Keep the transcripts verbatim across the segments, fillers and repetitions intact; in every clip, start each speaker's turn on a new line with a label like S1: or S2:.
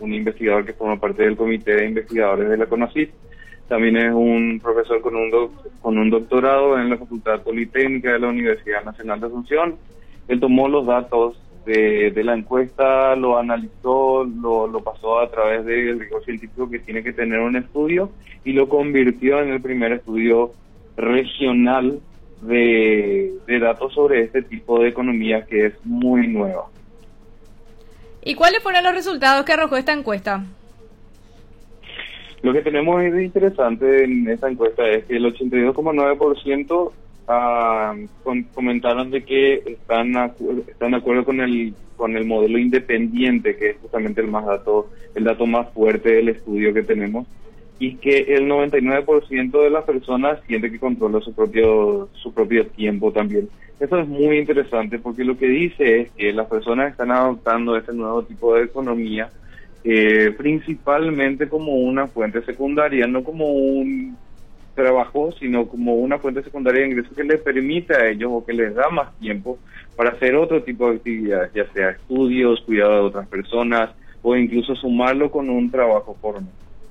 S1: un investigador que forma parte del comité de investigadores de la CONACYT. También es un profesor con un, doc, con un doctorado en la Facultad Politécnica de la Universidad Nacional de Asunción. Él tomó los datos de, de la encuesta, lo analizó, lo, lo pasó a través del rigor científico que tiene que tener un estudio y lo convirtió en el primer estudio regional de, de datos sobre este tipo de economía que es muy nueva.
S2: ¿Y cuáles fueron los resultados que arrojó esta encuesta?
S1: Lo que tenemos de interesante en esta encuesta es que el ochenta y dos coma nueve por ciento ah, con, comentaron de que están acu- están de acuerdo con el con el modelo independiente, que es justamente el más dato el dato más fuerte del estudio que tenemos, y que el noventa y nueve por ciento de las personas siente que controla su propio su propio tiempo también. Eso es muy interesante porque lo que dice es que las personas están adoptando este nuevo tipo de economía Eh, principalmente como una fuente secundaria, no como un trabajo, sino como una fuente secundaria de ingresos que les permite a ellos o que les da más tiempo para hacer otro tipo de actividades, ya sea estudios, cuidado de otras personas o incluso sumarlo con un trabajo formal.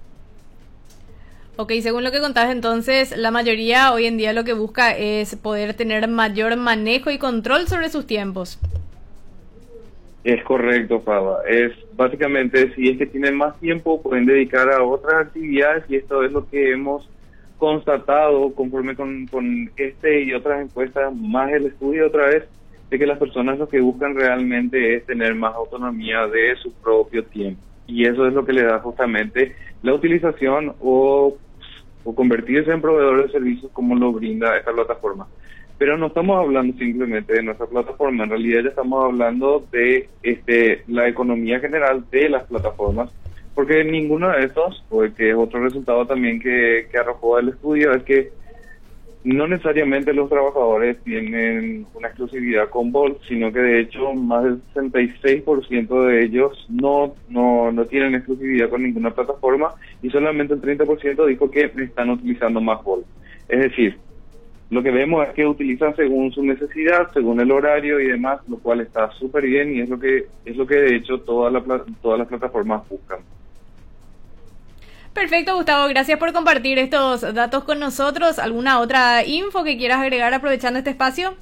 S2: Ok, según lo que contás entonces, la mayoría hoy en día lo que busca es poder tener mayor manejo y control sobre sus tiempos.
S1: Es correcto, Faba. Es básicamente, si es que tienen más tiempo, pueden dedicar a otras actividades y esto es lo que hemos constatado conforme con, con este y otras encuestas, más el estudio otra vez, de que las personas lo que buscan realmente es tener más autonomía de su propio tiempo. Y eso es lo que le da justamente la utilización o, o convertirse en proveedor de servicios como lo brinda esta plataforma. Pero no estamos hablando simplemente de nuestra plataforma, en realidad ya estamos hablando de este la economía general de las plataformas, porque ninguno de estos, porque es otro resultado también que, que arrojó el estudio, es que no necesariamente los trabajadores tienen una exclusividad con Bolt, sino que de hecho más del sesenta y seis por ciento de ellos no, no, no tienen exclusividad con ninguna plataforma y solamente el treinta por ciento dijo que están utilizando más Bolt. Es decir, lo que vemos es que utilizan según su necesidad, según el horario y demás, lo cual está súper bien y es lo que es lo que de hecho todas la, todas las plataformas buscan.
S2: Perfecto, Gustavo, gracias por compartir estos datos con nosotros. ¿Alguna otra info que quieras agregar aprovechando este espacio?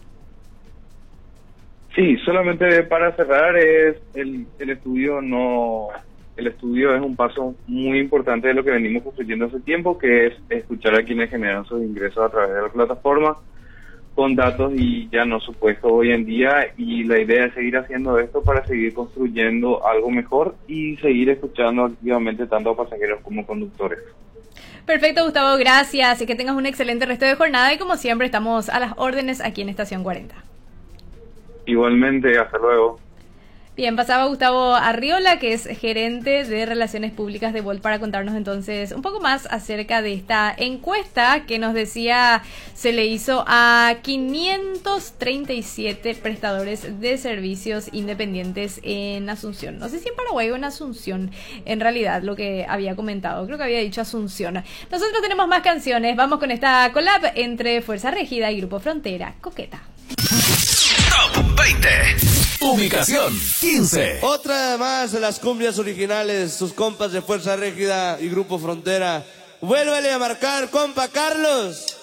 S1: Sí, solamente para cerrar, es el, el estudio no el estudio es un paso muy importante de lo que venimos construyendo hace tiempo, que es escuchar a quienes generan sus ingresos a través de la plataforma con datos y ya no supuestos hoy en día, y la idea es seguir haciendo esto para seguir construyendo algo mejor y seguir escuchando activamente tanto a pasajeros como conductores.
S2: Perfecto, Gustavo, gracias y que tengas un excelente resto de jornada y como siempre estamos a las órdenes aquí en Estación cuarenta.
S1: Igualmente, hasta luego.
S2: Bien, pasaba Gustavo Arriola, que es gerente de Relaciones Públicas de Bolt, para contarnos entonces un poco más acerca de esta encuesta que nos decía se le hizo a quinientos treinta y siete prestadores de servicios independientes en Asunción. No sé si en Paraguay o en Asunción, en realidad, lo que había comentado. Creo que había dicho Asunción. Nosotros tenemos más canciones. Vamos con esta collab entre Fuerza Régida y Grupo Frontera, Coqueta.
S3: Top veinte. Ubicación quince.
S4: Otra más de las cumbias originales, sus compas de Fuerza Régida y Grupo Frontera. Vuélvele a marcar, compa Carlos.